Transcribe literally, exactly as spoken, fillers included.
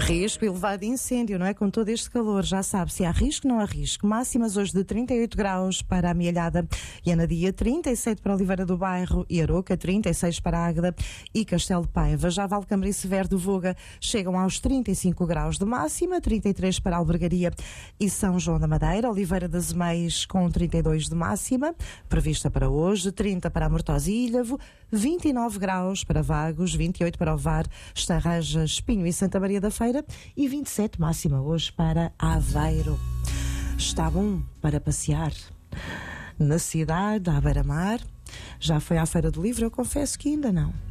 Risco elevado de incêndio, não é? Com todo este calor, já sabe se há risco, não há risco. Máximas hoje de trinta e oito graus para a Amealhada e Anadia, trinta e sete para Oliveira do Bairro e Aroca, trinta e seis para Águeda e Castelo de Paiva. Já Valcâmara e Severo do Voga chegam aos trinta e cinco graus de máxima, trinta e três para Albergaria e São João da Madeira. Oliveira das Meias com trinta e dois de máxima, prevista para hoje, trinta para Mortosa e Ilhavo, vinte e nove graus para Vagos, vinte e oito para Ovar, Estarraja, Espinho e Santa Maria da Feira e vinte e sete máxima hoje para Aveiro. Está bom para passear na cidade, à beira-mar. Já foi à Feira do Livro? Eu confesso que ainda não.